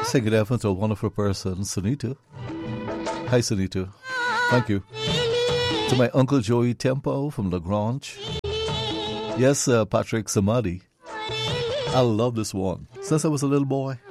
Say good afternoon to a wonderful person, Sunita. Hi, Sunita. Thank you. To my Uncle Joey Tempo from Lagrange. Yes, Patrick Samadi. I love this one. Since I was a little boy,